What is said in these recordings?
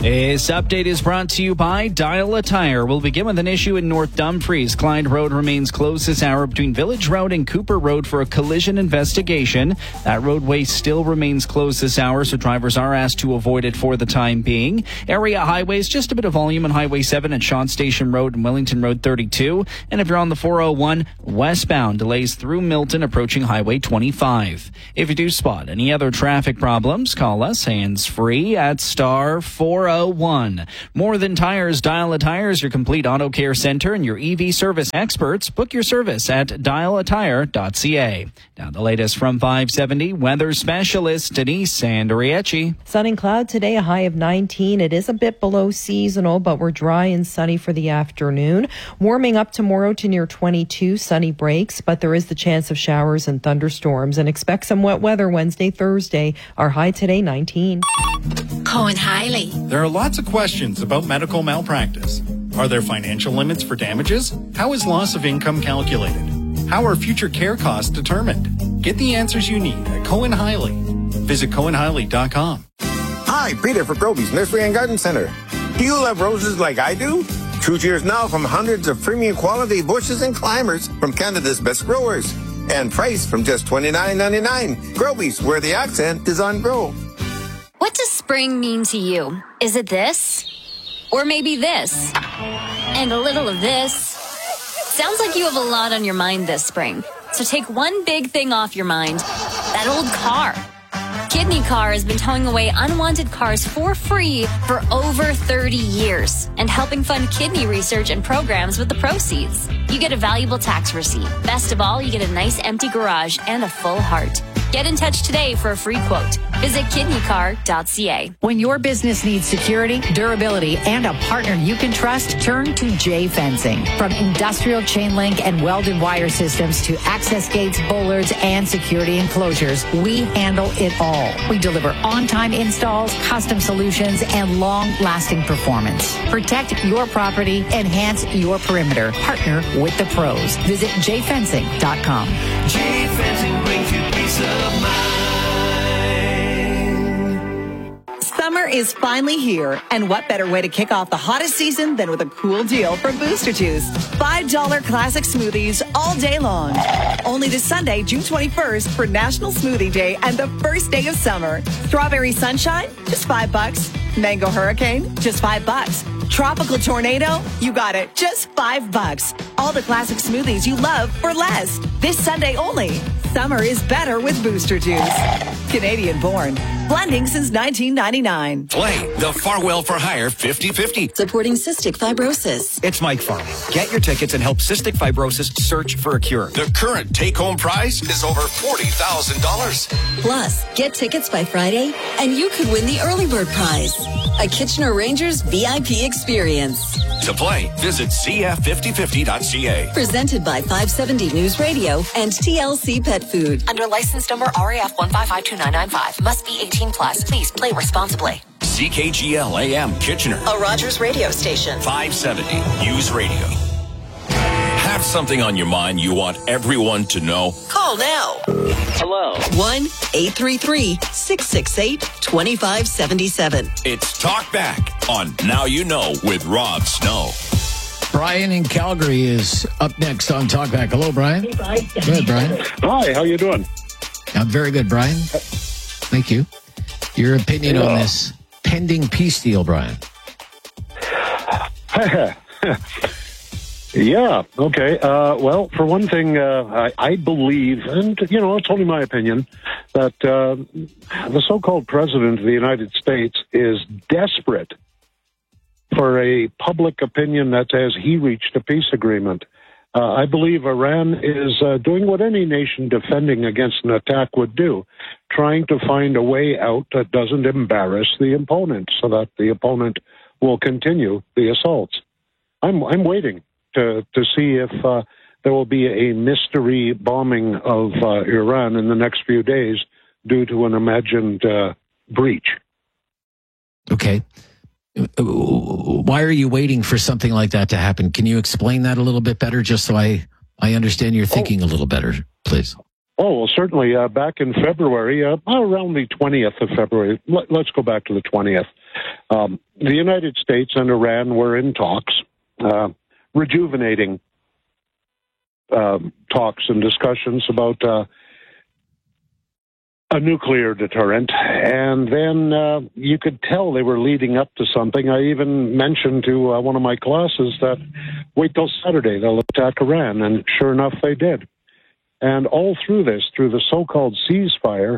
This update is brought to you by Dial a Tire. We'll begin with an issue in North Dumfries. Clyde Road remains closed this hour between Village Road and Cooper Road for a collision investigation. That roadway still remains closed this hour, so drivers are asked to avoid it for the time being. Area highways, just a bit of volume on Highway 7 at Sean Station Road and Wellington Road 32. And if you're on the 401 westbound, delays through Milton approaching Highway 25. If you do spot any other traffic problems, call us hands-free at star 401. More Than Tires, Dial a Tire is your complete auto care center and your EV service experts. Book your service at dialatire.ca. Now the latest from 570 weather specialist Denise Andriecci. Sun and cloud today, a high of 19. It is a bit below seasonal, but we're dry and sunny for the afternoon. Warming up tomorrow to near 22, sunny breaks, but there is the chance of showers and thunderstorms. And expect some wet weather Wednesday, Thursday. Our high today, 19. Cohen Hiley. There are lots of questions about medical malpractice. Are there financial limits for damages? How is loss of income calculated? How are future care costs determined? Get the answers you need at Cohen Hiley. Visit CohenHiley.com. Hi, Peter for Proby's Nursery and Garden Center. Do you love roses like I do? True cheers now from hundreds of premium quality bushes and climbers from Canada's best growers. And priced from just $29.99. Proby's, where the accent is on grow. What does spring mean to you? Is it this? Or maybe this? And a little of this? Sounds like you have a lot on your mind this spring. So take one big thing off your mind. That old car. Kidney Car has been towing away unwanted cars for free for over 30 years and helping fund kidney research and programs with the proceeds. You get a valuable tax receipt. Best of all, you get a nice empty garage and a full heart. Get in touch today for a free quote. Visit kidneycar.ca. When your business needs security, durability, and a partner you can trust, turn to J Fencing. From industrial chain link and welded wire systems to access gates, bollards, and security enclosures, we handle it all. We deliver on-time installs, custom solutions, and long-lasting performance. Protect your property, enhance your perimeter. Partner with the pros. Visit jfencing.com. J Fencing brings you peace of mind. Summer is finally here, and what better way to kick off the hottest season than with a cool deal from Booster Juice. $5 classic smoothies all day long. Only this Sunday, June 21st for National Smoothie Day and the first day of summer. Strawberry Sunshine, just $5. Mango Hurricane, just $5. Tropical Tornado, you got it, just $5. All the classic smoothies you love for less. This Sunday only. Summer is better with Booster Juice. Canadian born. Blending since 1999. Play the Farwell for Hire 50-50. Supporting cystic fibrosis. It's Mike Farley. Get your tickets and help cystic fibrosis search for a cure. The current take-home prize is over $40,000. Plus, get tickets by Friday, and you could win the early bird prize. A Kitchener Rangers VIP experience. To play, visit cf5050.ca. Presented by 570 News Radio and TLC Pet Food. Under license number RAF 1552995. Must be 18 plus. Please play responsibly. CKGL AM Kitchener. A Rogers radio station. 570 News Radio. Have something on your mind you want everyone to know? Call now. Hello. 1-833-668-2577. It's Talk Back on Now You Know with Rob Snow. Brian in Calgary is up next on Talk Back. Hello, Brian. Hey, Brian. Go ahead, Brian. Hi, how you doing? I'm very good, Brian. Thank you. Your opinion on this pending peace deal, Brian? Yeah, okay. Well, for one thing, I believe, and, you know, it's only my opinion, that the so-called president of the United States is desperate for a public opinion that says he reached a peace agreement. I believe Iran is doing what any nation defending against an attack would do, trying to find a way out that doesn't embarrass the opponent so that the opponent will continue the assaults. I'm waiting to see if there will be a mystery bombing of Iran in the next few days due to an imagined breach. Okay. Why are you waiting for something like that to happen? Can you explain that a little bit better, just so I understand your thinking a little better, please? Oh, well, certainly. Back in February, around the 20th of February, let's go back to the 20th. The United States and Iran were in talks, rejuvenating talks and discussions about a nuclear deterrent. And then you could tell they were leading up to something. I even mentioned to one of my classes that wait till Saturday, they'll attack Iran. And sure enough, they did. And all through this, through the so-called ceasefire,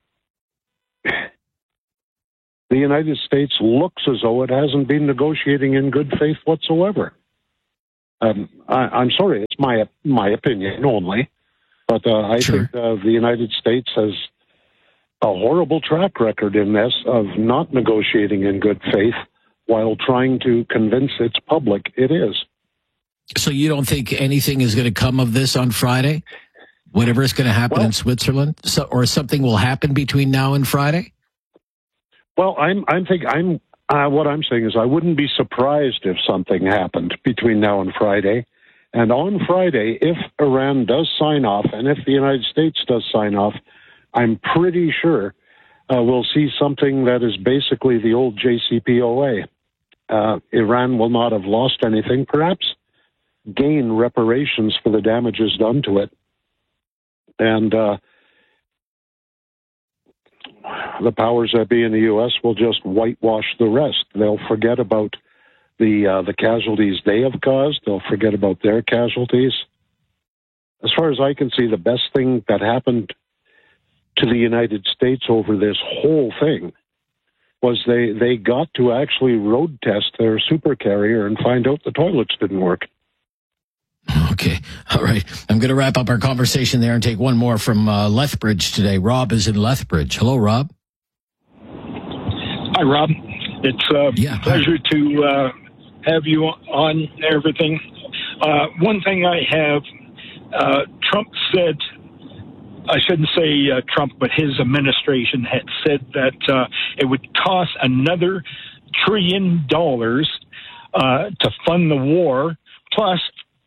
the United States looks as though it hasn't been negotiating in good faith whatsoever. I'm sorry, it's my opinion only, but I think the United States has a horrible track record in this of not negotiating in good faith while trying to convince its public it is. So you don't think anything is going to come of this on Friday? Whatever is going to happen in Switzerland, or something will happen between now and Friday? Well, what I'm saying is I wouldn't be surprised if something happened between now and Friday. And on Friday, if Iran does sign off, and if the United States does sign off, I'm pretty sure we'll see something that is basically the old JCPOA. Iran will not have lost anything, perhaps gain reparations for the damages done to it. And the powers that be in the U.S. will just whitewash the rest. They'll forget about the casualties they have caused. They'll forget about their casualties. As far as I can see, the best thing that happened to the United States over this whole thing was they got to actually road test their supercarrier and find out the toilets didn't work. Okay. All right. I'm going to wrap up our conversation there and take one more from Lethbridge today. Rob is in Lethbridge. Hello, Rob. Hi, Rob. It's a pleasure to have you on everything. One thing I have, Trump said, I shouldn't say Trump, but his administration had said that it would cost another $1 trillion to fund the war, plus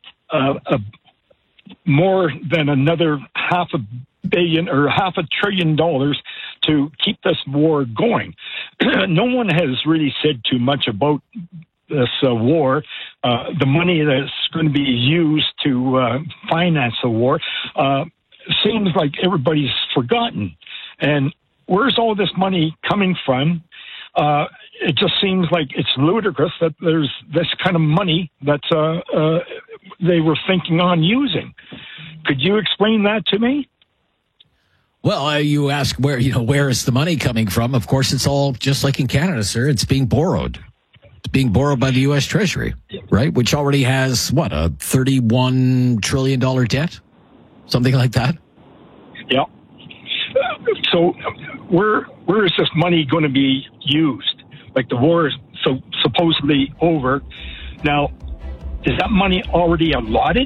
more than another $500 million or $500 billion to keep this war going. No one has really said too much about this war. The money that's going to be used to finance the war seems like everybody's forgotten. And where's all this money coming from? It just seems like it's ludicrous that there's this kind of money that they were thinking on using. Could you explain that to me? Well, you ask where is the money coming from? Of course, it's all just like in Canada, sir. It's being borrowed. It's being borrowed by the U.S. Treasury, right? Which already has, a $31 trillion debt? Something like that? Yeah. So where is this money going to be used? Like the war is supposedly over. Now, is that money already allotted?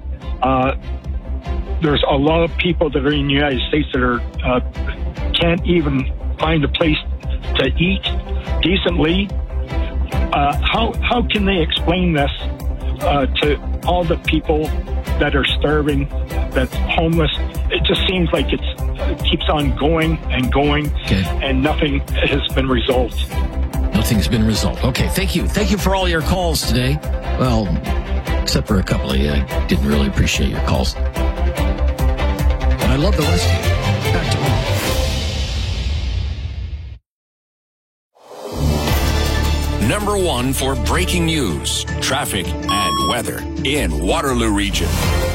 There's a lot of people that are in the United States that are can't even find a place to eat decently. How can they explain this to all the people that are starving, that's homeless? It just seems like it keeps on going and going, and nothing has been resolved. Nothing's been resolved. Okay, thank you. Thank you for all your calls today. Well, except for a couple of you. I didn't really appreciate your calls. But I love the rest of you. Back to Number 1 for breaking news, traffic, and weather in Waterloo Region.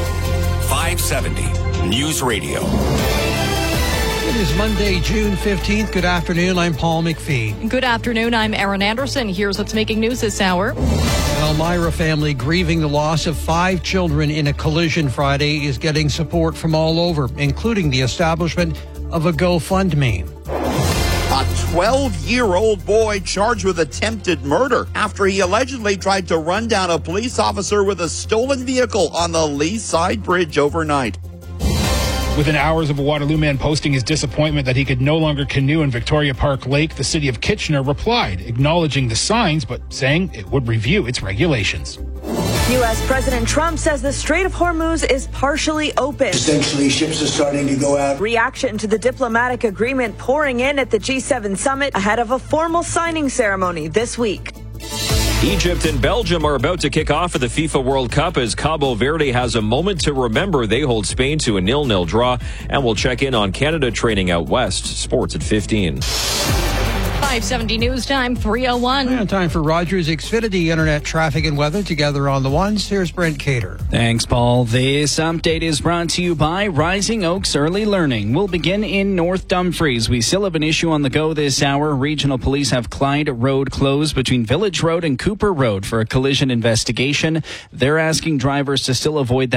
570 News Radio. It is Monday, June 15th. Good afternoon. I'm Paul McPhee. Good afternoon. I'm Aaron Anderson. Here's what's making news this hour. An Elmira family grieving the loss of 5 children in a collision Friday is getting support from all over, including the establishment of a GoFundMe. A 12-year-old boy charged with attempted murder after he allegedly tried to run down a police officer with a stolen vehicle on the Lee Side Bridge overnight. Within hours of a Waterloo man posting his disappointment that he could no longer canoe in Victoria Park Lake, the city of Kitchener replied, acknowledging the signs, but saying it would review its regulations. U.S. President Trump says the Strait of Hormuz is partially open. Essentially, ships are starting to go out. Reaction to the diplomatic agreement pouring in at the G7 summit ahead of a formal signing ceremony this week. Egypt and Belgium are about to kick off at the FIFA World Cup as Cabo Verde has a moment to remember. They hold Spain to a 0-0 draw, and we'll check in on Canada training out west. Sports at 15. 570 News Time, 3:01. And time for Rogers Xfinity Internet traffic and weather together on the ones. Here's Brent Cater. Thanks, Paul. This update is brought to you by Rising Oaks Early Learning. We'll begin in North Dumfries. We still have an issue on the go this hour. Regional police have Clyde Road closed between Village Road and Cooper Road for a collision investigation. They're asking drivers to still avoid that